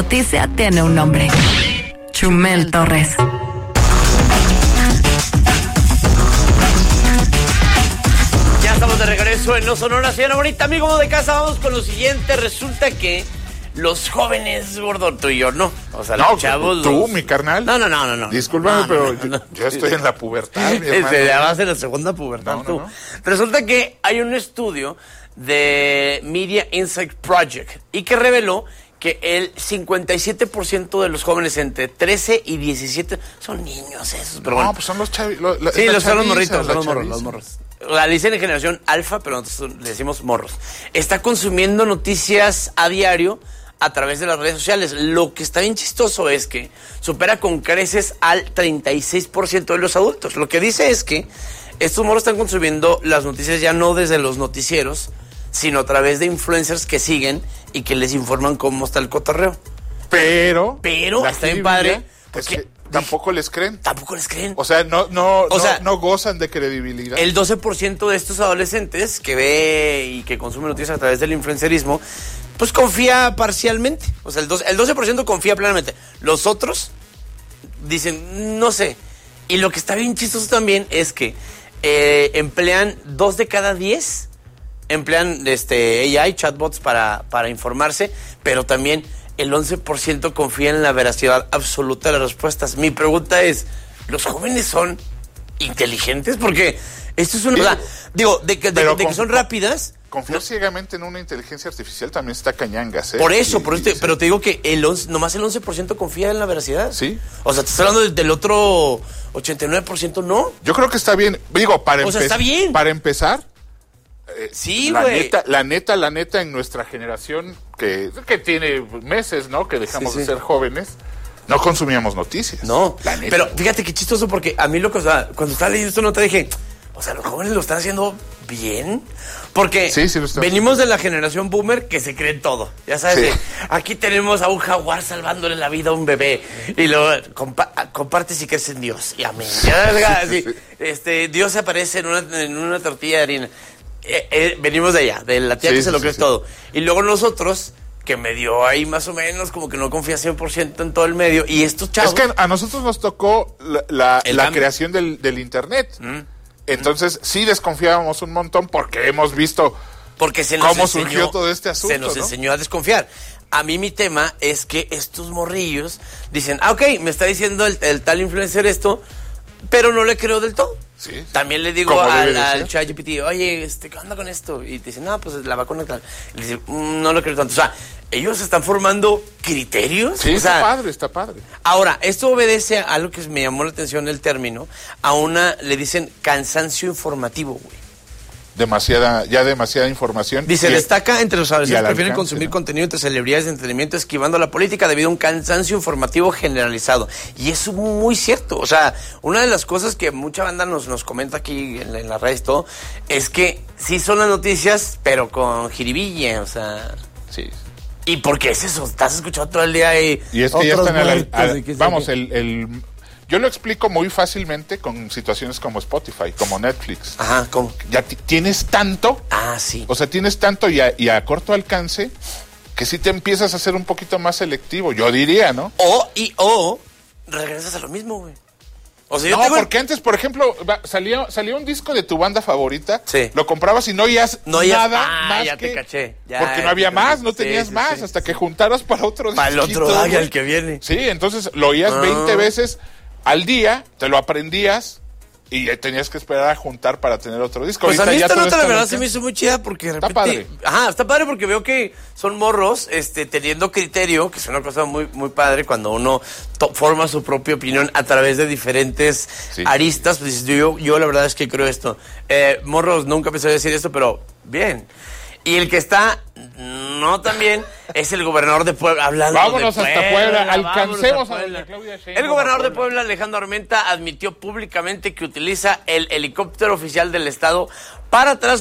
Noticia tiene un nombre. Chumel Torres. Ya estamos de regreso en No Sonora, señora bonita. Amigo de casa, vamos con lo siguiente. Resulta que los jóvenes, gordo, tú y yo, no. O sea, no, los chavos. tú, mi carnal. No. Discúlpame, pero yo estoy en la pubertad, mi hermano. Ya vas en la segunda pubertad, tú. No. Resulta que hay un estudio de Media Insight Project y que reveló que el 57% de los jóvenes entre 13 y 17 son niños esos, pero bueno. No, pues son los chavitos. Sí, son los morritos, los morros. La dicen en generación alfa, pero nosotros le decimos morros. Está consumiendo noticias a diario a través de las redes sociales. Lo que está bien chistoso es que supera con creces al 36% de los adultos. Lo que dice es que estos morros están consumiendo las noticias ya no desde los noticieros, sino a través de influencers que siguen y que les informan cómo está el cotorreo. Pero está bien padre. Porque tampoco les creen. O sea, no gozan de credibilidad. El 12% de estos adolescentes que ve y que consume noticias a través del influencerismo, pues confía parcialmente. O sea, el 12% confía plenamente. Los otros dicen, no sé. Y lo que está bien chistoso también es que emplean 2 de cada 10 emplean AI, chatbots para informarse, pero también el 11% confía en la veracidad absoluta de las respuestas. Mi pregunta es, ¿los jóvenes son inteligentes? Porque esto es una... de que son rápidas... Confiar ciegamente en una inteligencia artificial también está cañangas, ¿eh? Por eso, pero te digo que nomás el 11% confía en la veracidad. Sí. O sea, te estás hablando del otro 89%, ¿no? Yo creo que está bien. Digo, está bien. Para empezar... sí, güey. La neta, en nuestra generación, que tiene meses, ¿no? Que dejamos de ser jóvenes, no consumíamos noticias. No, pero fíjate qué chistoso, porque a mí cuando estaba leyendo esto no te dije, o sea, los jóvenes lo están haciendo bien, porque venimos de la generación boomer que se creen todo, ya sabes, aquí tenemos a un jaguar salvándole la vida a un bebé, y luego comparte si crees en Dios, y amén. Dios se aparece en una tortilla de harina. Venimos de allá, de la tía que se lo cree todo. Y luego nosotros, que medio ahí más o menos, como que no confía 100% en todo el medio. Y estos chavos... Es que a nosotros nos tocó la creación del internet. Entonces sí desconfiábamos un montón porque hemos visto cómo surgió todo este asunto. Se nos enseñó a desconfiar. A mí mi tema es que estos morrillos dicen, ok, me está diciendo el tal influencer esto, pero no le creo del todo. Sí. También le digo al ChatGPT, oye, ¿qué onda con esto? Y te dicen, no, pues la vacuna tal. Y le dicen, no lo creo tanto. O sea, ellos están formando criterios. Sí, está padre. Ahora, esto obedece a algo que me llamó la atención el término, le dicen cansancio informativo, güey. Demasiada información. Dice, destaca entre los adolescentes que prefieren consumir contenido entre celebridades de entretenimiento esquivando la política debido a un cansancio informativo generalizado. Y eso es muy cierto. O sea, una de las cosas que mucha banda nos comenta aquí en las redes todo, es que sí son las noticias, pero con jiribilla, o sea... Sí. ¿Y por qué es eso? Estás escuchando todo el día y es que ya están yo lo explico muy fácilmente con situaciones como Spotify, como Netflix. Ajá, ¿cómo? Ya tienes tanto. Ah, sí. O sea, tienes tanto y a corto alcance que sí te empiezas a ser un poquito más selectivo, yo diría, ¿no? O regresas a lo mismo, güey. O sea, porque antes, por ejemplo, salía un disco de tu banda favorita, lo comprabas y no oías nada más ya que... te caché. Porque no había más, no tenías más, hasta que juntaras para otro disco. Para el otro el que viene. Sí, entonces lo oías 20 veces al día, te lo aprendías y tenías que esperar a juntar para tener otro disco. Pues ahorita a mí esta nota la verdad se me hizo muy chida porque de repente... Está padre. Ajá, está padre porque veo que son morros teniendo criterio, que es una cosa muy, muy padre cuando uno forma su propia opinión a través de diferentes aristas. Pues yo la verdad es que creo esto. Morros, nunca pensé decir esto, pero bien. Y el que está no tan bien es el gobernador de Puebla. Vámonos hasta Puebla, alcancemos a doña Claudia Sheinbaum. El gobernador de Puebla, Alejandro Armenta, admitió públicamente que utiliza el helicóptero oficial del estado para